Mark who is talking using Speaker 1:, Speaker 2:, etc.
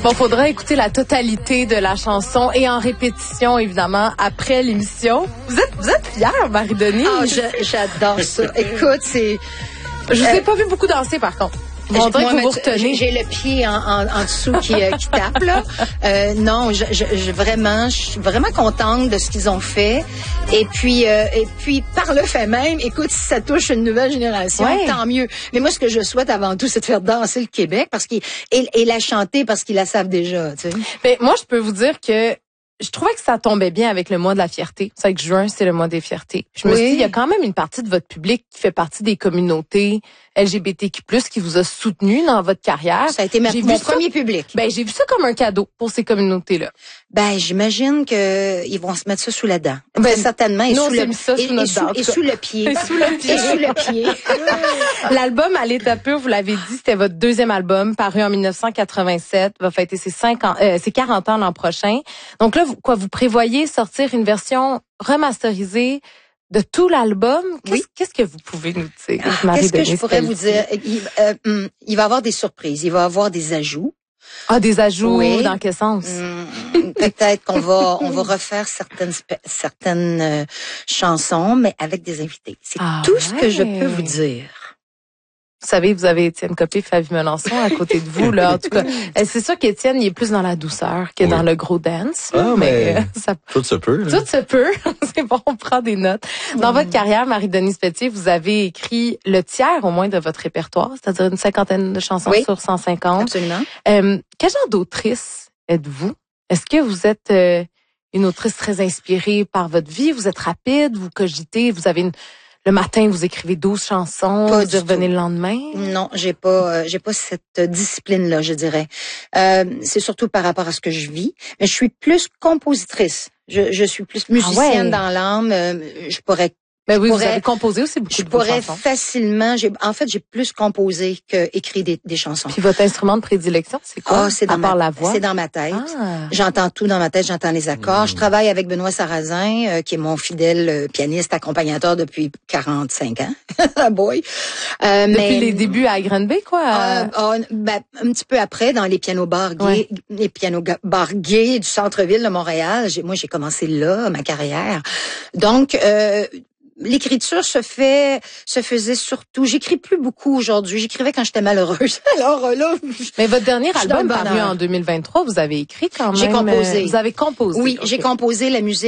Speaker 1: Bon, faudra écouter la totalité de la chanson et en répétition, évidemment, après l'émission. Vous êtes fière, Marie-Denis?
Speaker 2: Ah, j'adore ça. Écoute, c'est...
Speaker 1: Je vous ai pas vu beaucoup danser, par contre. On dirait que vous vous retenez.
Speaker 2: J'ai le pied en dessous qui tape, là. Non, je suis vraiment contente de ce qu'ils ont fait. Et puis, par le fait même, écoute, si ça touche une nouvelle génération, tant mieux. Mais moi, ce que je souhaite avant tout, c'est de faire danser le Québec et la chanter parce qu'ils la savent déjà, tu sais.
Speaker 1: Mais moi, je peux vous dire que je trouvais que ça tombait bien avec le mois de la fierté. C'est que juin, c'est le mois des fiertés. Je me suis dit, il y a quand même une partie de votre public qui fait partie des communautés LGBTQ+, qui vous a soutenu dans votre carrière.
Speaker 2: Ça a été mon premier public.
Speaker 1: Ben, j'ai vu ça comme un cadeau pour ces communautés-là.
Speaker 2: Ben, j'imagine que ils vont se mettre ça sous la dent.
Speaker 1: Ben,
Speaker 2: certainement.
Speaker 1: Et sous le pied.
Speaker 2: Et sous le pied.
Speaker 1: L'album À l'état pur, vous l'avez dit, c'était votre deuxième album, paru en 1987, va fêter ses 40 ans l'an prochain. Donc là, vous prévoyez sortir une version remasterisée de tout l'album? Qu'est-ce que vous pouvez nous dire,
Speaker 2: Marie-Denis? Qu'est-ce que je pourrais vous dire? Il va y avoir des surprises, il va y avoir des ajouts.
Speaker 1: Ah, des ajouts, dans quel sens?
Speaker 2: Peut-être qu'on va refaire certaines chansons, mais avec des invités. C'est tout ce que je peux vous dire.
Speaker 1: Vous savez, vous avez Étienne Copé, Flavie Melançon à côté de vous, là. En tout cas, c'est sûr qu'Étienne, il est plus dans la douceur que dans le gros dance.
Speaker 3: Ah, mais tout se peut.
Speaker 1: Tout se peut. C'est bon, on prend des notes. Dans votre carrière, Marie-Denis Pelletier, vous avez écrit le tiers, au moins, de votre répertoire, c'est-à-dire une 50aine de chansons sur 150.
Speaker 2: Absolument.
Speaker 1: Quel genre d'autrice êtes-vous? Est-ce que vous êtes une autrice très inspirée par votre vie? Vous êtes rapide, vous cogitez, vous avez le matin, vous écrivez 12 chansons, vous y revenez le lendemain?
Speaker 2: Non, j'ai pas cette discipline-là, je dirais. C'est surtout par rapport à ce que je vis. Mais je suis plus compositrice. Je suis plus musicienne dans l'âme. Je pourrais...
Speaker 1: Ben oui, vous avez composé aussi beaucoup de chansons.
Speaker 2: Je pourrais facilement... j'ai plus composé que écrit des chansons.
Speaker 1: Puis votre instrument de prédilection, c'est quoi?
Speaker 2: C'est dans la voix. C'est dans ma tête. J'entends tout dans ma tête, j'entends les accords. Je travaille avec Benoît Sarrazin, qui est mon fidèle pianiste accompagnateur depuis 45 ans. Boy.
Speaker 1: Depuis les débuts à Granby, quoi?
Speaker 2: Un petit peu après, dans les pianos bars gays, les pianos bars gays du centre-ville de Montréal. Moi, j'ai commencé là, ma carrière. Donc, l'écriture se faisait surtout. J'écris plus beaucoup aujourd'hui. J'écrivais quand j'étais malheureuse. Alors là.
Speaker 1: Mais votre dernier album paru en 2023, vous avez écrit quand même.
Speaker 2: J'ai composé.
Speaker 1: Vous avez composé.
Speaker 2: Oui, j'ai composé la musique.